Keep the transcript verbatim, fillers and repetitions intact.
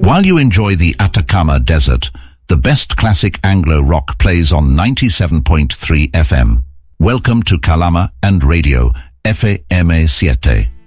While you enjoy the Atacama Desert, the best classic Anglo rock plays on ninety-seven point three F M. Welcome to Kalama and Radio, F M siete.